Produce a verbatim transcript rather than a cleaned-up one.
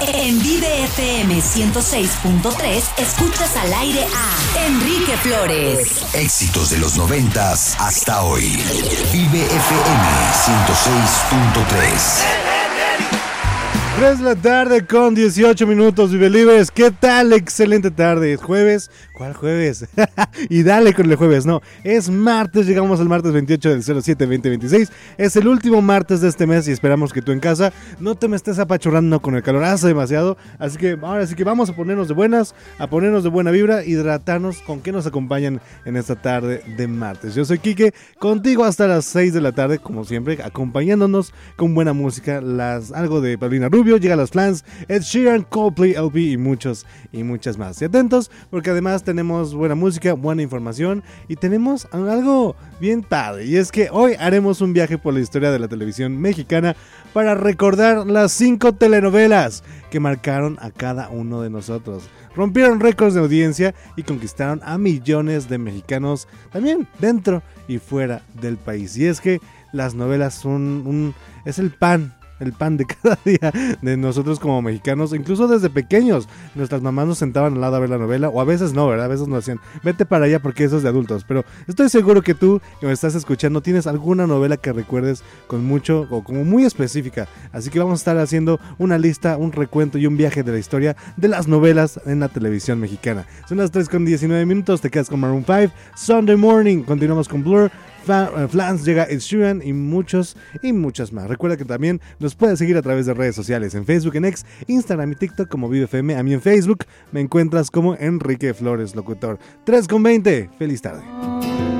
En Vive F M ciento seis punto tres escuchas al aire a Enrique Flores. Éxitos de los noventas hasta hoy. Vive F M ciento seis punto tres. tres de la tarde con dieciocho minutos, Vive Libres. ¿Qué tal? Excelente tarde. ¿Es jueves? ¿Cuál jueves? Y dale con el jueves. No, es martes. Llegamos al martes veintiocho del cero siete veinte veintiséis. Es el último martes de este mes y esperamos que tú en casa no te me estés apachurrando con el calor. Hace demasiado. Así que ahora sí que vamos a ponernos de buenas, a ponernos de buena vibra, hidratarnos con que nos acompañan en esta tarde de martes. Yo soy Quique, contigo hasta las seis de la tarde, como siempre, acompañándonos con buena música, las algo de Paulina Rubio, llega las Flans, Ed Sheeran, Coldplay, L P y muchos y muchas más. Y atentos, porque además tenemos buena música, buena información y tenemos algo bien padre. Y es que hoy haremos un viaje por la historia de la televisión mexicana para recordar las cinco telenovelas que marcaron a cada uno de nosotros. Rompieron récords de audiencia y conquistaron a millones de mexicanos también dentro y fuera del país. Y es que las novelas son un, es el pan. El pan de cada día de nosotros como mexicanos, incluso desde pequeños. Nuestras mamás nos sentaban al lado a ver la novela, o a veces no, ¿verdad? A veces nos decían, vete para allá porque eso es de adultos. Pero estoy seguro que tú, que me estás escuchando, tienes alguna novela que recuerdes con mucho, o como muy específica. Así que vamos a estar haciendo una lista, un recuento y un viaje de la historia de las novelas en la televisión mexicana. Son las tres con diecinueve minutos, te quedas con Maroon cinco, Sunday Morning, continuamos con Blur, Flans, llega Ed Sheeran y muchos y muchas más. Recuerda que también nos puedes seguir a través de redes sociales, en Facebook, en X, Instagram y TikTok como Vive F M. A mí en Facebook me encuentras como Enrique Flores Locutor. tres con veinte, feliz tarde.